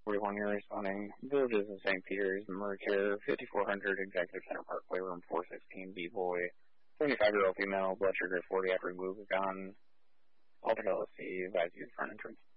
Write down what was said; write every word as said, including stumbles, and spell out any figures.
forty-one, you're responding. Villages of Saint Peter's, Mercure, fifty-four hundred, Executive Center Parkway, room four sixteen, B-Boy, seventy-five-year-old female, blood sugar forty after glucagon, altered L S D, advised use front entrance.